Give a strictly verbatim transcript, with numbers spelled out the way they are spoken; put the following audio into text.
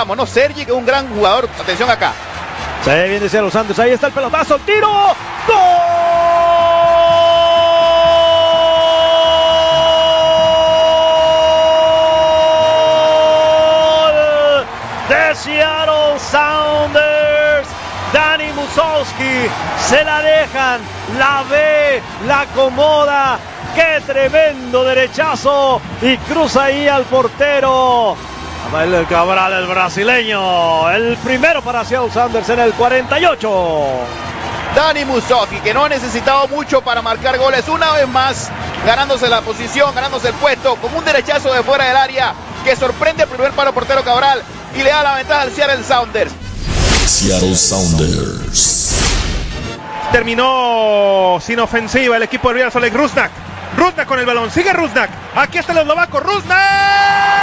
decíamos, ¿no? Sergi, que es un gran jugador. Atención acá. Se viene Seattle Sounders, ahí está el pelotazo, el tiro. ¡Gol! De Seattle Sounders. Danny Musowski, se la dejan, la ve, la acomoda. ¡Qué tremendo derechazo! Y cruza ahí al portero Rafael Cabral, el brasileño. El primero para Seattle Sounders en el cuarenta y ocho. Danny Musowski, que no ha necesitado mucho para marcar goles, una vez más ganándose la posición, ganándose el puesto, con un derechazo de fuera del área que sorprende el primer palo portero Cabral y le da la ventaja al Seattle Sounders. Seattle Sounders. Terminó sin ofensiva el equipo de Real Salt Lake. Rusnak, Rusnak con el balón, sigue Rusnak, aquí está el eslovaco, Rusnak.